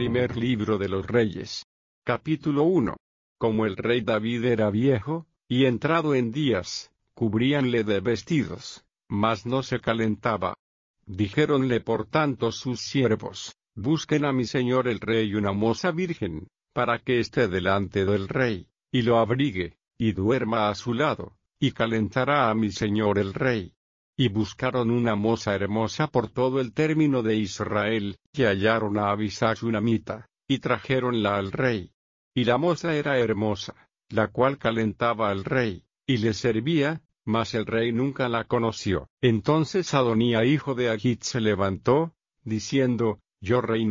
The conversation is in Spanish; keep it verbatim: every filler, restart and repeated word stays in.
Primer libro de los Reyes. Capítulo uno. Como el rey David era viejo, y entrado en días, cubríanle de vestidos, mas no se calentaba. Dijéronle por tanto sus siervos, busquen a mi señor el rey una moza virgen, para que esté delante del rey, y lo abrigue, y duerma a su lado, y calentará a mi señor el rey. Y buscaron una moza hermosa por todo el término de Israel, y hallaron a Abisag Shunamita, y trajéronla al rey. Y la moza era hermosa, la cual calentaba al rey, y le servía, mas el rey nunca la conoció. Entonces Adonía hijo de Agit se levantó, diciendo, Yo reino